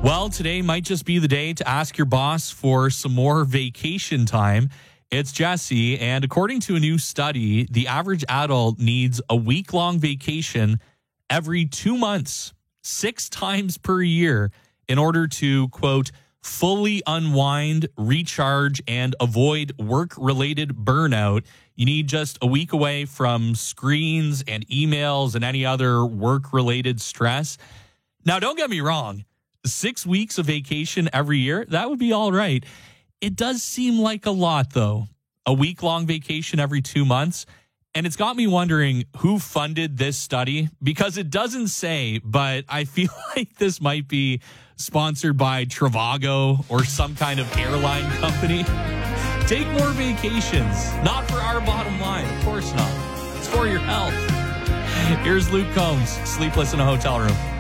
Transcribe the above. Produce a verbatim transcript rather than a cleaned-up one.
Well, today might just be the day to ask your boss for some more vacation time. It's Jesse, and according to a new study, the average adult needs a week-long vacation every two months, six times per year, in order to, quote, fully unwind, recharge, and avoid work-related burnout. You need just a week away from screens and emails and any other work-related stress. Now, don't get me wrong. Six weeks of vacation every year, that would be all right. It does seem like a lot, though. A week-long vacation every two months. And it's got me wondering who funded this study, because it doesn't say, but I feel like this might be sponsored by Trivago or some kind of airline company. Take more vacations. Not for our bottom line. Of course not. It's for your health. Here's Luke Combs, Sleepless in a Hotel Room.